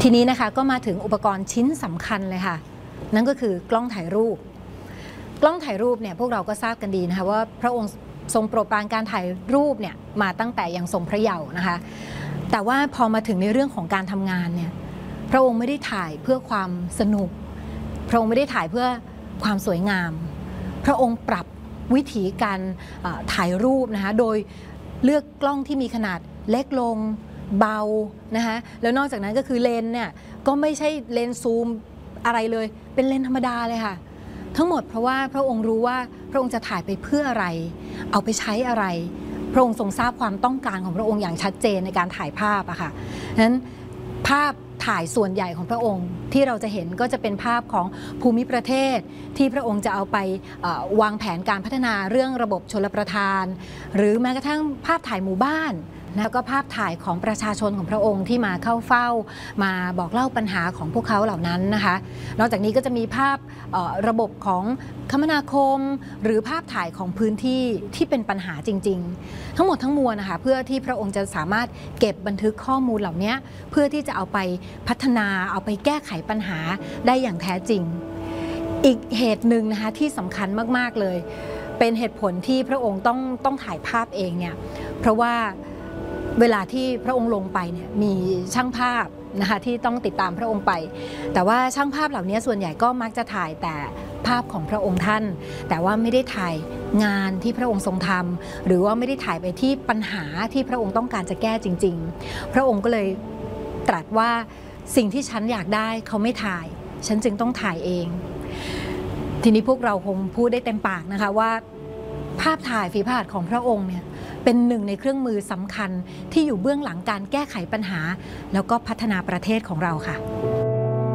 ทีนี้นะคะก็มาถึงอุปกรณ์ชิ้นสำคัญเลยค่ะนั่นก็คือกล้องถ่ายรูปกล้องถ่ายรูปเนี่ยพวกเราก็ทราบกันดีนะคะว่าพระองค์ทรงโปรดปรานการถ่ายรูปเนี่ยมาตั้งแต่ยังทรงพระเยาว์นะคะแต่ว่าพอมาถึงในเรื่องของการทำงานเนี่ยพระองค์ไม่ได้ถ่ายเพื่อความสนุกพระองค์ไม่ได้ถ่ายเพื่อความสวยงามพระองค์ปรับวิธีการถ่ายรูปนะคะโดยเลือกกล้องที่มีขนาดเล็กลงเบานะคะแล้วนอกจากนั้นก็คือเลนส์เนี่ยก็ไม่ใช่เลนส์ซูมอะไรเลยเป็นเลนส์ธรรมดาเลยค่ะทั้งหมดเพราะว่าพระองค์รู้ว่าพระองค์จะถ่ายไปเพื่ออะไรเอาไปใช้อะไรพระองค์ทรงทราบความต้องการของพระองค์อย่างชัดเจนในการถ่ายภาพอะค่ะนั้นภาพถ่ายส่วนใหญ่ของพระองค์ที่เราจะเห็นก็จะเป็นภาพของภูมิประเทศที่พระองค์จะเอาไปวางแผนการพัฒนาเรื่องระบบชลประทานหรือแม้กระทั่งภาพถ่ายหมู่บ้านแล้วก็ภาพถ่ายของประชาชนของพระองค์ที่มาเข้าเฝ้ามาบอกเล่าปัญหาของพวกเขาเหล่านั้นนะคะนอกจากนี้ก็จะมีภาพระบบของคมนาคมหรือภาพถ่ายของพื้นที่ที่เป็นปัญหาจริงๆทั้งหมดทั้งมวลนะคะเพื่อที่พระองค์จะสามารถเก็บบันทึกข้อมูลเหล่านี้เพื่อที่จะเอาไปพัฒนาเอาไปแก้ไขปัญหาได้อย่างแท้จริงอีกเหตุหนึ่งนะคะที่สำคัญมากๆเลยเป็นเหตุผลที่พระองค์ต้องถ่ายภาพเองเนี่ยเพราะว่าเวลาที่พระองค์ลงไปเนี่ยมีช่างภาพนะคะที่ต้องติดตามพระองค์ไปแต่ว่าช่างภาพเหล่านี้ส่วนใหญ่ก็มักจะถ่ายแต่ภาพของพระองค์ท่านแต่ว่าไม่ได้ถ่ายงานที่พระองค์ทรงทำหรือว่าไม่ได้ถ่ายไปที่ปัญหาที่พระองค์ต้องการจะแก้จริงๆพระองค์ก็เลยตรัสว่าสิ่งที่ฉันอยากได้เขาไม่ถ่ายฉันจึงต้องถ่ายเองทีนี้พวกเราคงพูดได้เต็มปากนะคะว่าภาพถ่ายฝีพระหัตถ์ของพระองค์เนี่ยเป็นหนึ่งในเครื่องมือสำคัญที่อยู่เบื้องหลังการแก้ไขปัญหาแล้วก็พัฒนาประเทศของเราค่ะ